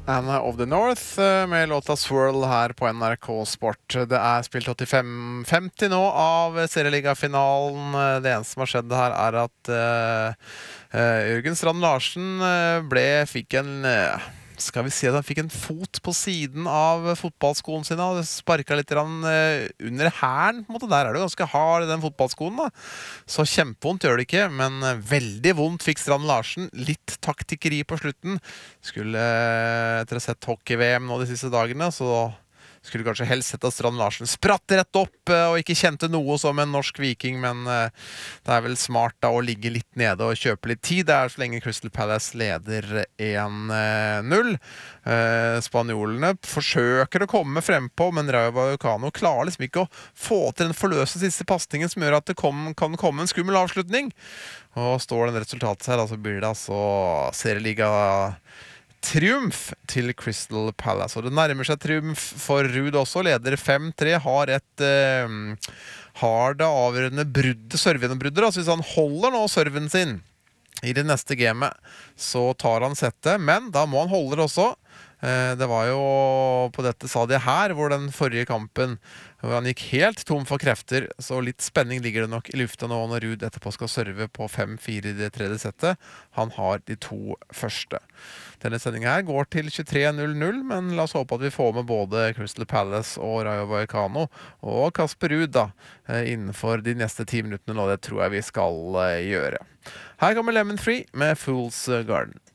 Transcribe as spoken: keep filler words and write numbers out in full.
Anna of the North med låta Swirl her på N R K Sport. Det er spilt åttifem femti nå av serieligafinalen. Det eneste som har skjedd her er at uh, Jørgen Strand Larsen ble, fikk en uh, skal vi si at han fikk en fot på siden av fotballskoen sin og sparket litt rann, uh, under hæren. Der er det ganske hard den fotballskoen da. Så kjempevondt gjør det ikke, men uh, veldig vondt fikk Strand Larsen. Litt taktikkeri på slutten. Skulle uh, etter å ha sett hockey-V M nå de siste dagene, så skulle kanskje helst sett at Strand Larsen spratt rett opp og ikke kjente noe som en norsk viking, men det er vel smart da å ligge litt nede og kjøpe litt tid. Det er så lenge Crystal Palace leder en null. Spanjolene forsøker å komme frempå, men Rayo Vallecano klarer liksom ikke å få til den forløse siste passningen som gjør at det kom, kan komme en skummel avslutning. Og står den resultatet her, da, så blir det altså serieliga triumf til Crystal Palace. Og det nærmer seg triumf for Ruud også. Leder fem tre, har et eh, har det avgjørende bruddet, servende altså hvis han holder nå serven sin i det neste gamet, så tar han settet, men da må han holde det også. Eh, det var jo på dette stadiet her, hvor den forrige kampen hvor han gikk helt tom for krefter, så litt spenning ligger det nok i lufta nå når Ruud etterpå skal serve på fem fire i det tredje settet. Han har de to første. Denne sendingen her går til tjuetre null null, men la oss håpe at vi får med både Crystal Palace og Rayo Vallecano og Kasper Ruud da, innenfor de neste ti minuttene, og det tror jeg vi skal gjøre. Her kommer Lemon Free med Fool's Garden.